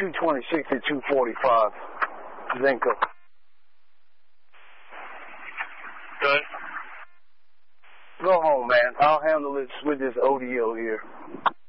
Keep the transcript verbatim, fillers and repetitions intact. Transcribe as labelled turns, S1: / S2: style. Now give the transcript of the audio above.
S1: two twenty-six at two forty-five. Zenko.
S2: Good.
S1: Go home, man. I'll handle it with this O D O here.